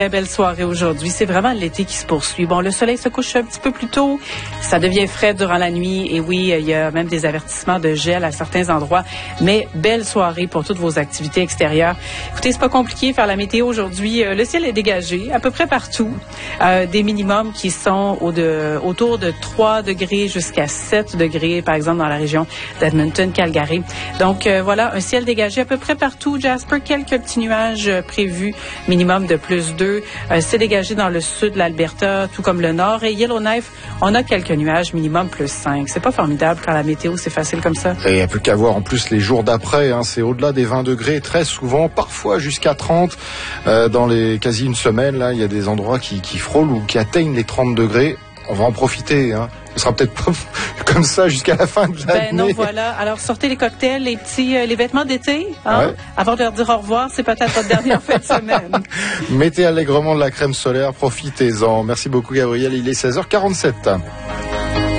Très belle soirée aujourd'hui. C'est vraiment l'été qui se poursuit. Bon, le soleil se couche un petit peu plus tôt. Ça devient frais durant la nuit. Et oui, il y a même des avertissements de gel à certains endroits. Mais belle soirée pour toutes vos activités extérieures. Écoutez, c'est pas compliqué faire la météo aujourd'hui. Le ciel est dégagé à peu près partout. Des minimums qui sont autour de 3 degrés jusqu'à 7 degrés, par exemple, dans la région d'Edmonton, Calgary. Donc, voilà, un ciel dégagé à peu près partout. Jasper, quelques petits nuages prévus. Minimum de plus 2. C'est dégagé dans le sud de l'Alberta, tout comme le nord. Et Yellowknife, on a quelques nuages, minimum plus 5. C'est pas formidable quand la météo, c'est facile comme ça. Et il n'y a plus qu'à voir en plus les jours d'après. C'est au-delà des 20 degrés, très souvent, parfois jusqu'à 30. Dans les quasi une semaine, là, il y a des endroits qui frôlent ou qui atteignent les 30 degrés. On va en profiter, Ce sera peut-être pas comme ça jusqu'à la fin de l'année. Ben non, voilà. Alors, sortez les cocktails, les vêtements d'été, Ouais. Avant de leur dire au revoir, c'est peut-être votre dernière fin de semaine. Mettez allègrement de la crème solaire, profitez-en. Merci beaucoup, Gabriel. Il est 16h47.